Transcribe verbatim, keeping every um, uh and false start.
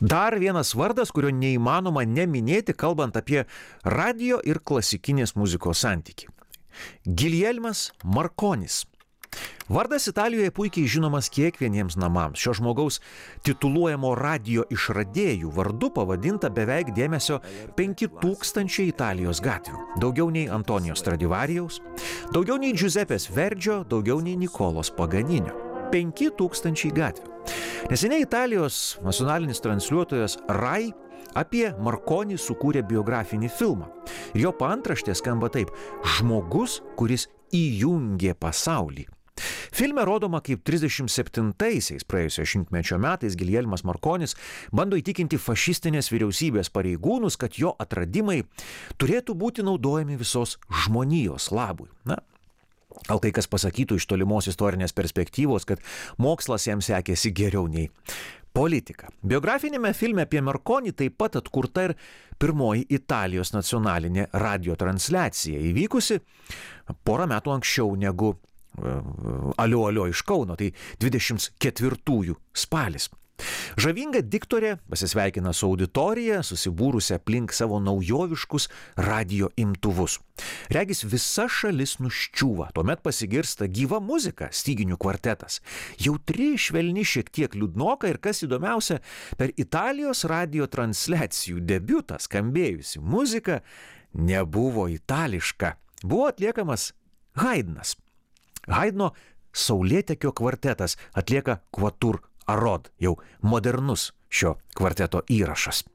Dar vienas vardas, kurio neįmanoma neminėti, kalbant apie radio ir klasikinės muzikos santykį. Giljelmas Markonis. Vardas Italijoje puikiai žinomas kiekvieniems namams. Šio žmogaus tituluojamo radio išradėjų vardu pavadinta beveik dėmesio penki tūkstančiai Italijos gatvių. Daugiau nei Antonijo Stradivarijaus, daugiau nei Giuseppės Verdžio, daugiau nei Nikolos Paganinio. penki tūkstančiai gatvių. Neseniai Italijos nacionalinis transliuotojas Rai apie Markonį sukūrė biografinį filmą. Ir jo paantraštė skamba taip: žmogus, kuris įjungė pasaulį. Filme rodoma, kaip trisdešimt septintaisiais praėjusio šimtmečio metais Giljelmas Markonis bando įtikinti fašistinės vyriausybės pareigūnus, kad jo atradimai turėtų būti naudojami visos žmonijos labui. Na, gal kai kas pasakytų iš tolimos istorinės perspektyvos, kad mokslas jam sekėsi geriau nei politika. Biografinėme filme apie Markonį taip pat atkurta ir pirmoji Italijos nacionalinė radio transliacija, įvykusi porą metų anksčiau negu Alio Alio iš Kauno, tai dvidešimt ketvirtųjų spalis. Žavinga diktorė pasisveikina su auditorija, susibūrusi aplink savo naujoviškus radio imtuvus. Regis visa šalis nuščiūva, tuomet pasigirsta gyva muzika, styginių kvartetas. Jautri, švelni, šiek tiek liūdnoka ir, kas įdomiausia, per Italijos radio transliacijų debiutą skambėjusi muzika nebuvo itališka. Buvo atliekamas Haidnas. Haidno Saulėtekio kvartetas atlieka Quatuor a rod, jau modernus šio kvarteto įrašas.